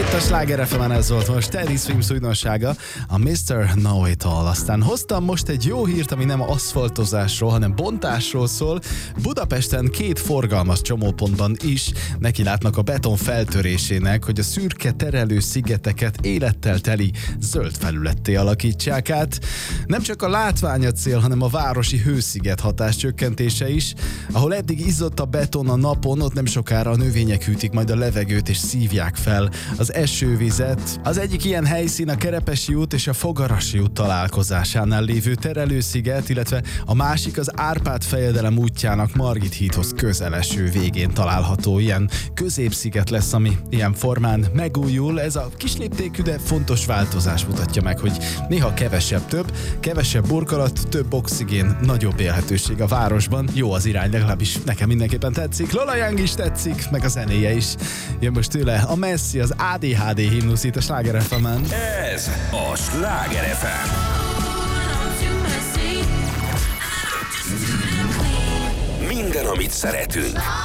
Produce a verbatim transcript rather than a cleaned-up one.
Itt a Sláger ef emen ez volt most Teddy Swims újdonsága, a miszter Know It All. Aztán hoztam most egy jó hírt, ami nem aszfaltozásról, hanem bontásról szól. Budapesten két forgalmas csomópontban is nekilátnak a beton feltörésének, hogy a szürke terelő szigeteket élettel teli zöld felületté alakítsák át. Nem csak a látvány a cél, hanem a városi hősziget hatás csökkentése is. Ahol eddig izzott a beton a napon, ott nem sokára a növények hűtik majd a levegőt és szívják fel az esővizet. Az egyik ilyen helyszín a Kerepesi út és a Fogarasi út találkozásánál lévő terelősziget, illetve a másik az Árpád fejedelem útjának Margit hídhoz közeleső végén található ilyen középsziget lesz, ami ilyen formán megújul. Ez a kisléptékű, de fontos változás mutatja meg, hogy néha kevesebb több, kevesebb burkolat, több oxigén, nagyobb élhetőség a városban. Jó az irány, legalábbis nekem mindenképpen tetszik. Lola Young is tetszik, meg a zenéje is. Jön most tőle a Messi, az á dé há dé himnusz itt a Sláger ef emen. Ez a Sláger ef em. Minden, amit szeretünk.